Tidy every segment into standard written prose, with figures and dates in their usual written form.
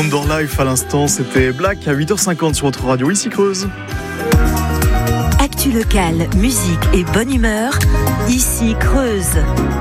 Wonder Life à l'instant, c'était Black à 8h50 sur votre radio, ici Creuse. Actu locale, musique et bonne humeur, ici Creuse.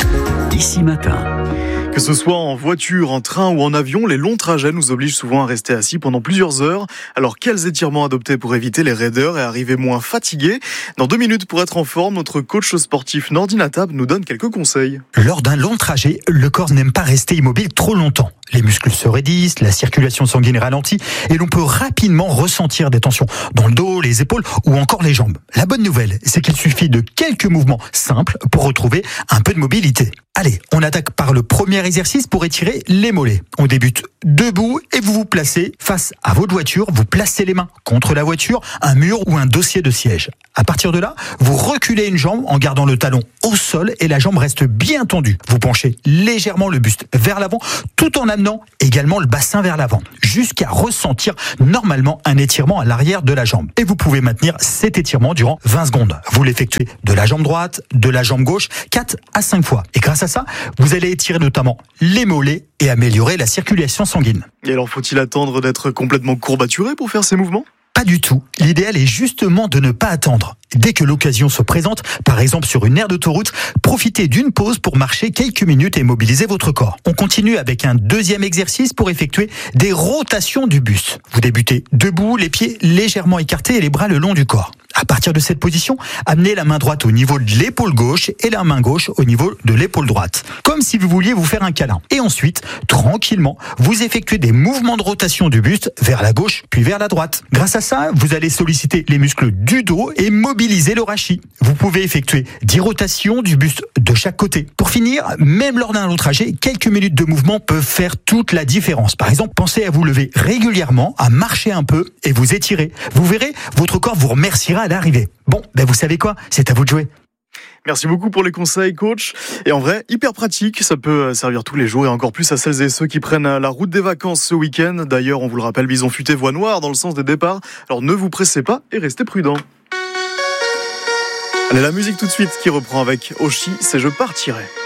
Ici Matin. Que ce soit en voiture, en train ou en avion, les longs trajets nous obligent souvent à rester assis pendant plusieurs heures. Alors quels étirements adopter pour éviter les raideurs et arriver moins fatigué ? Dans 2 minutes pour être en forme, notre coach sportif Nordine Attab nous donne quelques conseils. Lors d'un long trajet, le corps n'aime pas rester immobile trop longtemps. Les muscles se raidissent, la circulation sanguine ralentit et l'on peut rapidement ressentir des tensions dans le dos, les épaules ou encore les jambes. La bonne nouvelle, c'est qu'il suffit de quelques mouvements simples pour retrouver un peu de mobilité. Allez, on attaque par le premier exercice pour étirer les mollets. On débute debout et vous vous placez face à votre voiture. Vous placez les mains contre la voiture, un mur ou un dossier de siège. À partir de là, vous reculez une jambe en gardant le talon au sol et la jambe reste bien tendue. Vous penchez légèrement le buste vers l'avant tout en amenant également le bassin vers l'avant jusqu'à ressentir normalement un étirement à l'arrière de la jambe. Et vous pouvez maintenir cet étirement durant 20 secondes. Vous l'effectuez de la jambe droite, de la jambe gauche, 4 à 5 fois. Et grâce à ça, vous allez étirer notamment les mollets et améliorer la circulation sanguine. Et alors faut-il attendre d'être complètement courbaturé pour faire ces mouvements ? Pas du tout. L'idéal est justement de ne pas attendre. Dès que l'occasion se présente, par exemple sur une aire d'autoroute, profitez d'une pause pour marcher quelques minutes et mobiliser votre corps. On continue avec un deuxième exercice pour effectuer des rotations du buste. Vous débutez debout, les pieds légèrement écartés et les bras le long du corps. À partir de cette position, amenez la main droite au niveau de l'épaule gauche et la main gauche au niveau de l'épaule droite. Comme si vous vouliez vous faire un câlin. Et ensuite, tranquillement, vous effectuez des mouvements de rotation du buste vers la gauche puis vers la droite. Grâce à ça, vous allez solliciter les muscles du dos et mobiliser le rachis. Vous pouvez effectuer 10 rotations du buste de chaque côté. Pour finir, même lors d'un long trajet, quelques minutes de mouvement peuvent faire toute la différence. Par exemple, pensez à vous lever régulièrement, à marcher un peu et vous étirer. Vous verrez, votre corps vous remerciera à l'arrivée. Bon, vous savez quoi ? C'est à vous de jouer. Merci beaucoup pour les conseils, coach. Et en vrai, hyper pratique, ça peut servir tous les jours et encore plus à celles et ceux qui prennent la route des vacances ce week-end. D'ailleurs, on vous le rappelle, Bison Futé voie noire dans le sens des départs. Alors ne vous pressez pas et restez prudents. Allez, la musique tout de suite qui reprend avec Oshi, c'est Je partirai.